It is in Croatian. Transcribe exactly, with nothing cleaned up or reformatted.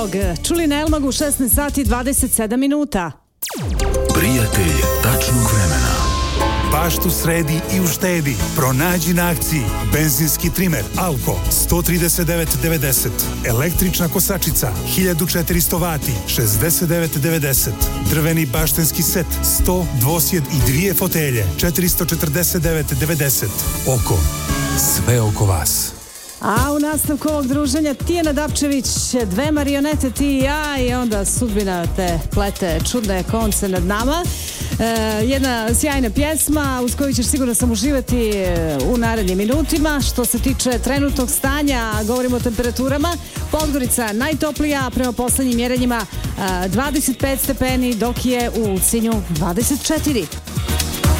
Bog. Čuli na Elmagu šesnaest sati dvadeset sedam minuta. Prijatelj tačnog vremena. Baštu sredi i uštedi. Pronađi na akciji benzinski trimer Alko sto trideset devet devedeset, električna kosačica hiljadu četiristo vati šezdeset devet devedeset, drveni baštenski set sto dvosjed i dvije fotelje četiristo četrdeset devet devedeset. Oko, sve oko vas. A u nastavku ovog druženja Tijana Dapčević, dve marionete, ti i ja, i onda sudbina te plete čudne konce nad nama. E, jedna sjajna pjesma uz koju ćeš sigurno sam uživati u narednim minutima. Što se tiče trenutnog stanja, govorimo o temperaturama. Podgorica najtoplija, prema poslednjim mjerenjima dvadeset pet stepeni, dok je u Ulcinju dvadeset četiri.